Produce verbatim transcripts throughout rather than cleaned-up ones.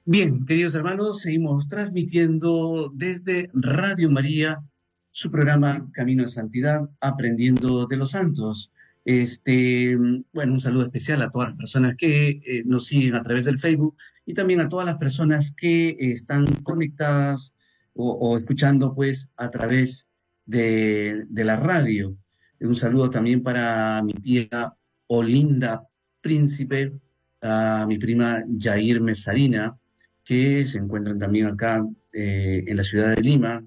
Bien, queridos hermanos, seguimos transmitiendo desde Radio María su programa Camino de Santidad, Aprendiendo de los Santos. Este, bueno, un saludo especial a todas las personas que eh, nos siguen a través del Facebook y también a todas las personas que eh, están conectadas o, o escuchando pues a través de, de la radio. Un saludo también para mi tía Olinda Príncipe, a mi prima Yair Mesarina, que se encuentran también acá eh, en la ciudad de Lima.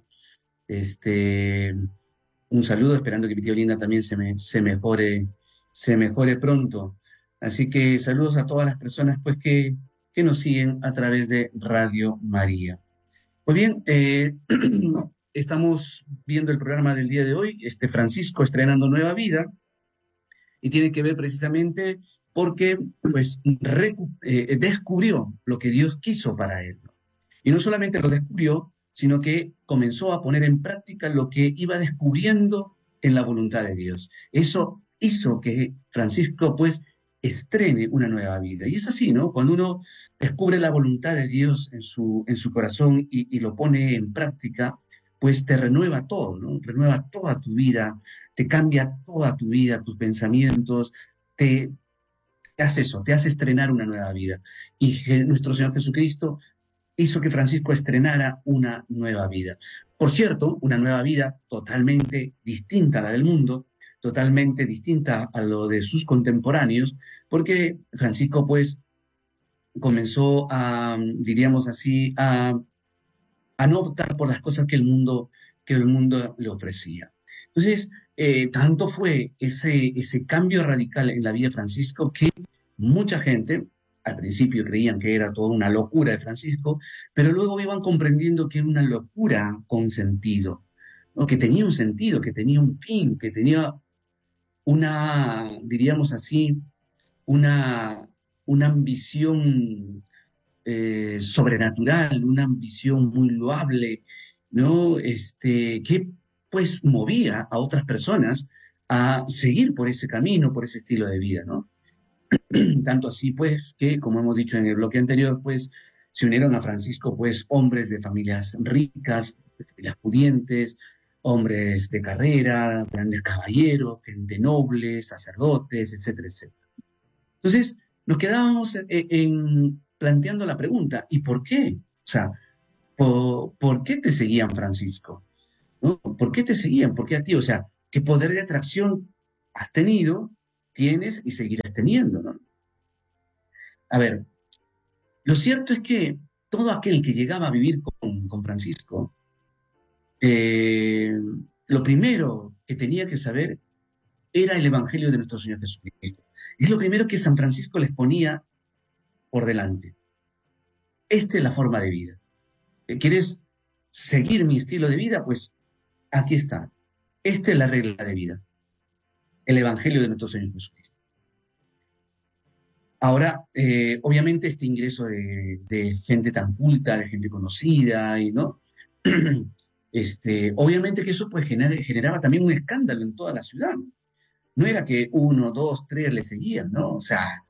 Este, un saludo, esperando que mi tía Linda también se, me, se mejore, se mejore pronto. Así que saludos a todas las personas pues, que, que nos siguen a través de Radio María. Pues bien, eh, estamos viendo el programa del día de hoy, este Francisco estrenando Nueva Vida, y tiene que ver precisamente porque pues, recu- eh, descubrió lo que Dios quiso para él. Y no solamente lo descubrió, sino que comenzó a poner en práctica lo que iba descubriendo en la voluntad de Dios. Eso hizo que Francisco, pues, estrene una nueva vida. Y es así, ¿no? Cuando uno descubre la voluntad de Dios en su, en su corazón y, y lo pone en práctica, pues te renueva todo, ¿no? Renueva toda tu vida, te cambia toda tu vida, tus pensamientos, te, te hace eso, te hace estrenar una nueva vida. Y Je- nuestro Señor Jesucristo hizo que Francisco estrenara una nueva vida. Por cierto, una nueva vida totalmente distinta a la del mundo, totalmente distinta a lo de sus contemporáneos, porque Francisco pues comenzó a, diríamos así, a, a no optar por las cosas que el mundo, que el mundo le ofrecía. Entonces, eh, tanto fue ese, ese cambio radical en la vida de Francisco que mucha gente, al principio creían que era toda una locura de Francisco, pero luego iban comprendiendo que era una locura con sentido, ¿no? Que tenía un sentido, que tenía un fin, que tenía una, diríamos así, una, una ambición eh, sobrenatural, una ambición muy loable, ¿no? Este, que pues movía a otras personas a seguir por ese camino, por ese estilo de vida, ¿no? Tanto así, pues, que, como hemos dicho en el bloque anterior, pues, se unieron a Francisco, pues, hombres de familias ricas, de familias pudientes, hombres de carrera, grandes caballeros, gente noble, sacerdotes, etcétera, etcétera. Entonces, nos quedábamos en, en planteando la pregunta, ¿y por qué? O sea, ¿por, por qué te seguían, Francisco? ¿No? ¿Por qué te seguían? ¿Por qué a ti? O sea, ¿qué poder de atracción has tenido, tienes y seguirás teniendo, ¿no? A ver, lo cierto es que todo aquel que llegaba a vivir con, con Francisco, eh, lo primero que tenía que saber era el Evangelio de nuestro Señor Jesucristo. Es lo primero que San Francisco les ponía por delante. Esta es la forma de vida. ¿Quieres seguir mi estilo de vida? Pues aquí está. Esta es la regla de vida. El Evangelio de nuestro Señor Jesucristo. Ahora, eh, obviamente este ingreso de, de gente tan culta, de gente conocida, y no, este, obviamente que eso pues gener- generaba también un escándalo en toda la ciudad. No era que uno, dos, tres le seguían, ¿no? O sea,